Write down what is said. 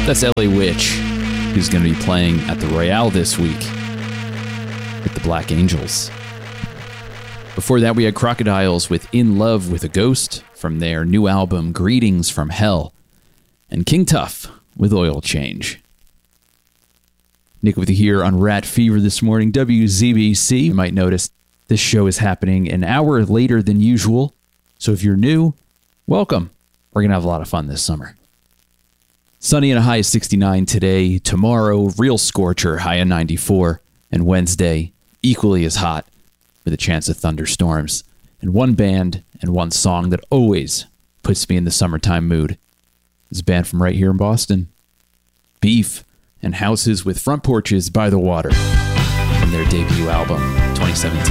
That's Ellie Witch, who's going to be playing at the Royale this week with the Black Angels. Before that, we had Crocodiles with In Love with a Ghost from their new album, Greetings from Hell, and King Tuff with Oil Change. Nick with you here on Rat Fever this morning, WZBC. You might notice this show is happening an hour later than usual, so if you're new, welcome. We're going to have a lot of fun this summer. Sunny and a high of 69 today. Tomorrow, real scorcher, high of 94. And Wednesday, equally as hot, with a chance of thunderstorms. And one band and one song that always puts me in the summertime mood. This band from right here in Boston. Beef and Houses with Front Porches by the Water from their debut album, 2017.